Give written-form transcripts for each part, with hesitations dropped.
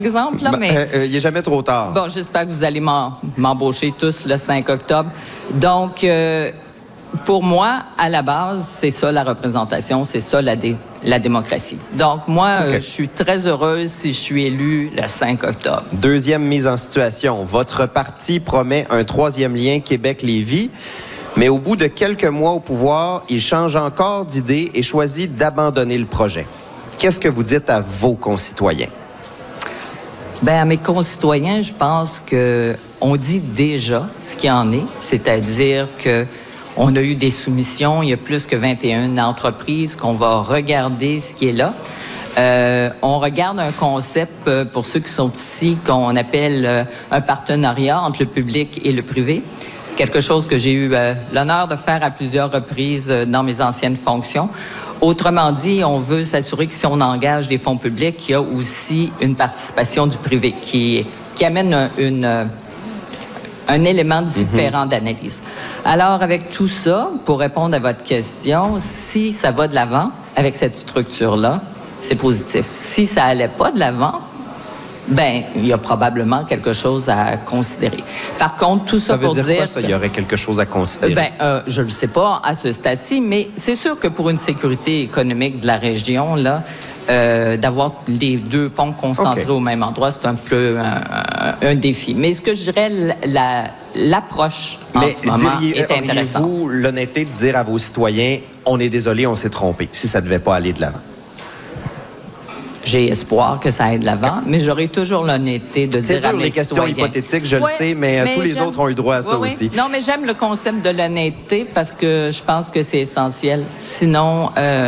exemple, là, mais... Il n'est jamais trop tard. Bon, j'espère que vous allez m'embaucher tous le 5 octobre. Donc, pour moi, à la base, c'est ça la représentation, c'est ça la démocratie. Donc, moi, je suis très heureuse si je suis élue le 5 octobre. Deuxième mise en situation. Votre parti promet un troisième lien Québec-Lévis, mais au bout de quelques mois au pouvoir, il change encore d'idée et choisit d'abandonner le projet. Qu'est-ce que vous dites à vos concitoyens? Bien, à mes concitoyens, je pense qu'on dit déjà ce qu'il en est, c'est-à-dire qu'on a eu des soumissions, il y a plus que 21 entreprises qu'on va regarder ce qui est là. On regarde un concept, pour ceux qui sont ici, qu'on appelle un partenariat entre le public et le privé. Quelque chose que j'ai eu l'honneur de faire à plusieurs reprises dans mes anciennes fonctions. Autrement dit, on veut s'assurer que si on engage des fonds publics, il y a aussi une participation du privé qui amène un élément différent d'analyse. Alors, avec tout ça, pour répondre à votre question, si ça va de l'avant avec cette structure-là, c'est positif. Si ça allait pas de l'avant, ben, il y a probablement quelque chose à considérer. Par contre, tout ça pour dire... Ça veut dire quoi, ça, il y aurait quelque chose à considérer? Ben, je ne le sais pas à ce stade-ci, mais c'est sûr que pour une sécurité économique de la région, là, d'avoir les deux ponts concentrés au même endroit, c'est un peu un défi. Mais ce que je dirais, l'approche en ce moment est intéressante. Auriez-vous l'honnêteté de dire à vos citoyens, on est désolé, on s'est trompé, si ça ne devait pas aller de l'avant? J'ai espoir que ça aille de l'avant, mais j'aurai toujours l'honnêteté de dire à mes les questions citoyens. Hypothétiques, je le sais, mais tous les autres ont eu droit à ça aussi. Non, mais j'aime le concept de l'honnêteté parce que je pense que c'est essentiel. Sinon,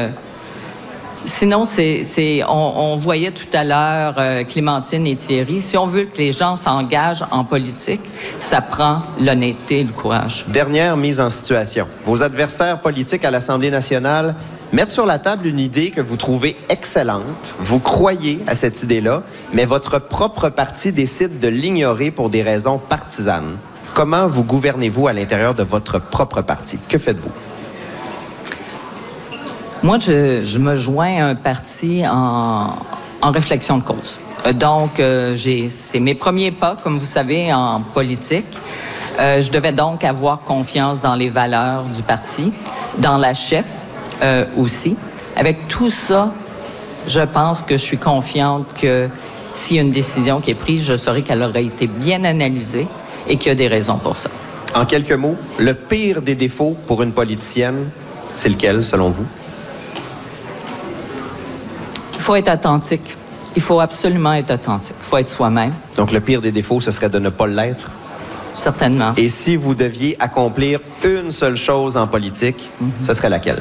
on voyait tout à l'heure Clémentine et Thierry. Si on veut que les gens s'engagent en politique, ça prend l'honnêteté et le courage. Dernière mise en situation. Vos adversaires politiques à l'Assemblée nationale mettent sur la table une idée que vous trouvez excellente. Vous croyez à cette idée-là, mais votre propre parti décide de l'ignorer pour des raisons partisanes. Comment vous gouvernez-vous à l'intérieur de votre propre parti? Que faites-vous? Moi, je me joins à un parti en réflexion de cause. Donc, c'est mes premiers pas, comme vous savez, en politique. Je devais donc avoir confiance dans les valeurs du parti, dans la chef aussi. Avec tout ça, je pense que je suis confiante que s'il y a une décision qui est prise, je saurai qu'elle aurait été bien analysée et qu'il y a des raisons pour ça. En quelques mots, le pire des défauts pour une politicienne, c'est lequel, selon vous? Il faut être authentique. Il faut absolument être authentique. Il faut être soi-même. Donc, le pire des défauts, ce serait de ne pas l'être? Certainement. Et si vous deviez accomplir une seule chose en politique, ce serait laquelle?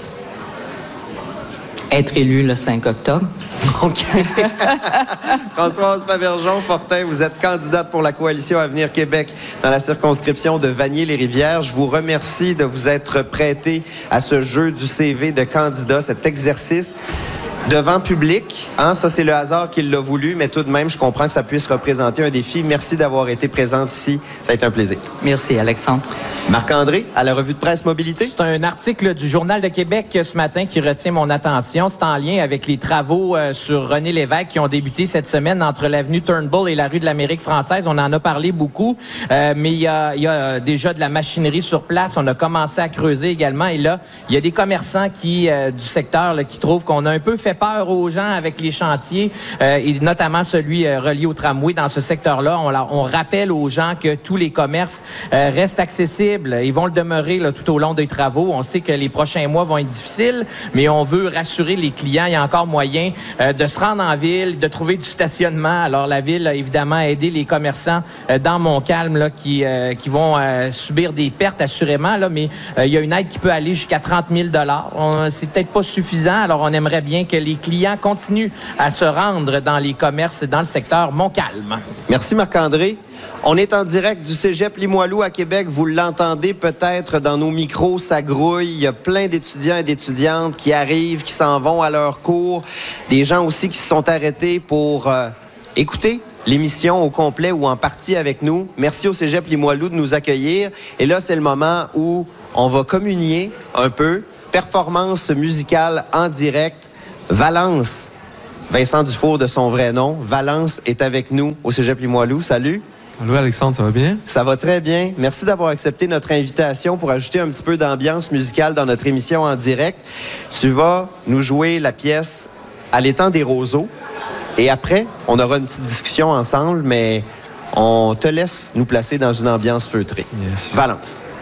Être élu le 5 octobre. OK. Françoise Favergeon-Fortin, vous êtes candidate pour la Coalition Avenir Québec dans la circonscription de Vanier-les-Rivières. Je vous remercie de vous être prêtée à ce jeu du CV de candidat, cet exercice devant public. Hein, ça, c'est le hasard qui l'a voulu, mais tout de même, je comprends que ça puisse représenter un défi. Merci d'avoir été présente ici. Ça a été un plaisir. Merci, Alexandre. Marc-André, à la revue de presse Mobilité. C'est un article du Journal de Québec ce matin qui retient mon attention. C'est en lien avec les travaux sur René Lévesque qui ont débuté cette semaine entre l'avenue Turnbull et la rue de l'Amérique française. On en a parlé beaucoup, mais il y a déjà de la machinerie sur place. On a commencé à creuser également. Et là, il y a des commerçants du secteur là, qui trouvent qu'on a un peu fait peur aux gens avec les chantiers, et notamment celui relié au tramway dans ce secteur-là. On rappelle aux gens que tous les commerces restent accessibles. Ils vont le demeurer là, tout au long des travaux. On sait que les prochains mois vont être difficiles, mais on veut rassurer les clients. Il y a encore moyen de se rendre en ville, de trouver du stationnement. Alors, la ville a évidemment aidé les commerçants dans Montcalm là, qui vont subir des pertes assurément, là, mais il y a une aide qui peut aller jusqu'à 30 000 $. C'est peut-être pas suffisant. Alors, on aimerait bien que les clients continuent à se rendre dans les commerces dans le secteur Montcalm. Merci Marc-André. On est en direct du Cégep Limoilou à Québec. Vous l'entendez peut-être dans nos micros, ça grouille. Il y a plein d'étudiants et d'étudiantes qui arrivent, qui s'en vont à leur cours. Des gens aussi qui se sont arrêtés pour écouter l'émission au complet ou en partie avec nous. Merci au Cégep Limoilou de nous accueillir. Et là, c'est le moment où on va communier un peu. Performance musicale en direct. Valence, Vincent Dufour de son vrai nom. Valence est avec nous au Cégep Limoilou. Salut. Allô Alexandre, ça va bien? Ça va très bien. Merci d'avoir accepté notre invitation pour ajouter un petit peu d'ambiance musicale dans notre émission en direct. Tu vas nous jouer la pièce « À l'étang des roseaux ». Et après, on aura une petite discussion ensemble, mais on te laisse nous placer dans une ambiance feutrée. Yes. Valence.